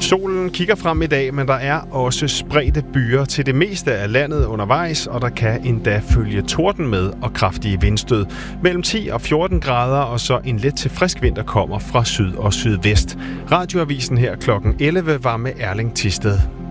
Solen kigger frem i dag, men der er også spredte byer til det meste af landet undervejs, og der kan endda følge torden med og kraftige vindstød. Mellem 10 og 14 grader, og så en let til frisk vind, der kommer fra syd og sydvest. Radioavisen her klokken 11 var med Erling Thisted.